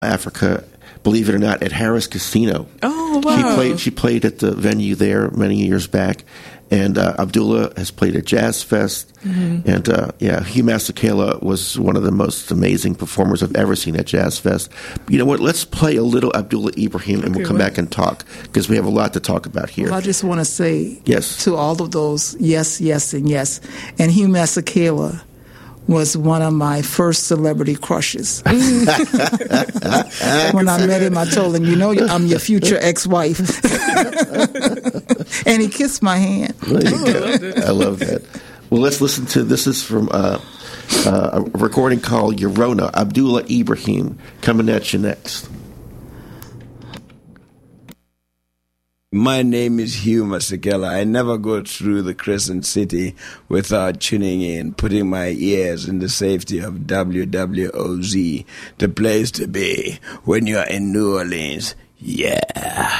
Africa, believe it or not, at Harris Casino. Oh, wow. She played at the venue there many years back. And Abdullah has played at Jazz Fest. Mm-hmm. And, Hugh Masekela was one of the most amazing performers I've ever seen at Jazz Fest. You know what? Let's play a little Abdullah Ibrahim, and we'll come back and talk, because we have a lot to talk about here. Well, I just want to say yes to all of those yes, yes, and yes. And Hugh Masekela was one of my first celebrity crushes. When I met him, I told him, I'm your future ex-wife. And he kissed my hand. I love that. Well, let's listen to, this is from a recording called Yorona, Abdullah Ibrahim, coming at you next. My name is Hugh Masekela. I never go through the Crescent City without tuning in, putting my ears in the safety of WWOZ, the place to be when you're in New Orleans. Yeah.